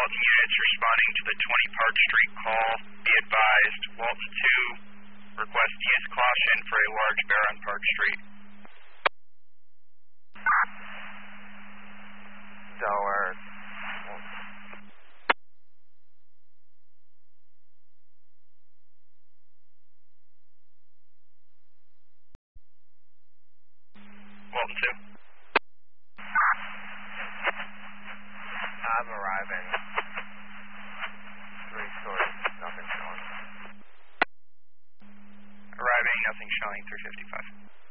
Walton units responding to the 20 Park Street call. Be advised, Walton 2, request use caution for a large bear on Park Street. Delaware. Walton 2. I'm arriving. 3 stories, nothing showing. Arriving, nothing showing, 355.